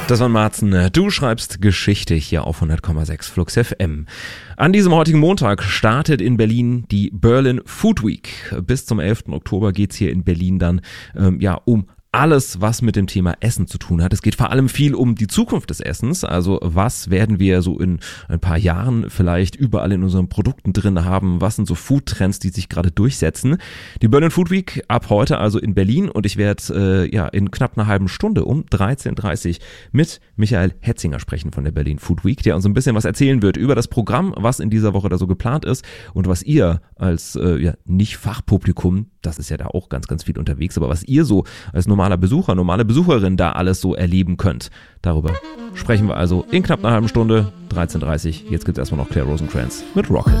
Das war Marzen. Du schreibst Geschichte hier auf 100,6 Flux FM. An diesem heutigen Montag startet in Berlin die Berlin Food Week. Bis zum 11. Oktober geht's hier in Berlin dann um alles, was mit dem Thema Essen zu tun hat. Es geht vor allem viel um die Zukunft des Essens. Also was werden wir so in ein paar Jahren vielleicht überall in unseren Produkten drin haben? Was sind so Food-Trends, die sich gerade durchsetzen? Die Berlin Food Week ab heute also in Berlin und ich werde in knapp einer halben Stunde um 13.30 Uhr mit Michael Hetzinger sprechen von der Berlin Food Week, der uns ein bisschen was erzählen wird über das Programm, was in dieser Woche da so geplant ist und was ihr als Nicht-Fachpublikum, das ist ja da auch ganz, ganz viel unterwegs, aber was ihr so als normale Besucherin da alles so erleben könnt. Darüber sprechen wir also in knapp einer halben Stunde, 13.30 Uhr. Jetzt gibt es erstmal noch Claire Rosencrantz mit Rocket.